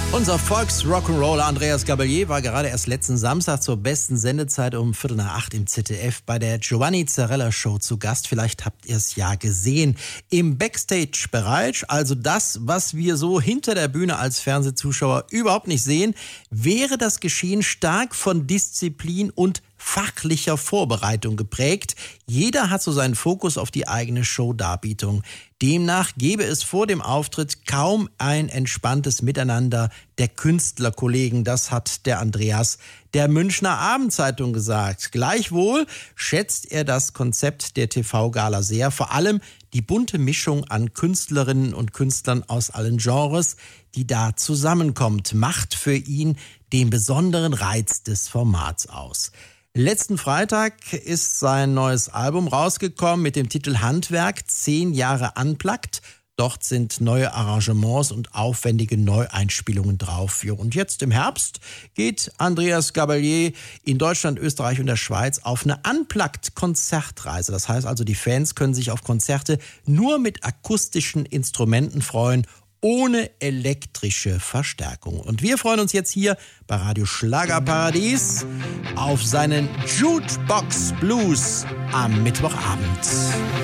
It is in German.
Unser Volks-Rock'n'Roller Andreas Gabalier war gerade erst letzten Samstag zur besten Sendezeit um 7:45 im ZDF bei der Giovanni Zarella Show zu Gast. Vielleicht habt ihr es ja gesehen. Im Backstage-Bereich, also das, was wir so hinter der Bühne als Fernsehzuschauer überhaupt nicht sehen, wäre das Geschehen stark von Disziplin und fachlicher Vorbereitung geprägt. Jeder hat so seinen Fokus auf die eigene Showdarbietung. Demnach gäbe es vor dem Auftritt kaum ein entspanntes Miteinander der Künstlerkollegen. Das hat der Andreas der Münchner Abendzeitung gesagt. Gleichwohl schätzt er das Konzept der TV-Gala sehr. Vor allem die bunte Mischung an Künstlerinnen und Künstlern aus allen Genres, die da zusammenkommt, macht für ihn den besonderen Reiz des Formats aus. Letzten Freitag ist sein neues Album rausgekommen mit dem Titel Handwerk, 10 Jahre unplugged. Dort sind neue Arrangements und aufwendige Neueinspielungen drauf. Und jetzt im Herbst geht Andreas Gabalier in Deutschland, Österreich und der Schweiz auf eine Unplugged-Konzertreise. Das heißt also, die Fans können sich auf Konzerte nur mit akustischen Instrumenten freuen, ohne elektrische Verstärkung. Und wir freuen uns jetzt hier bei Radio Schlagerparadies auf seinen Jukebox Blues am Mittwochabend.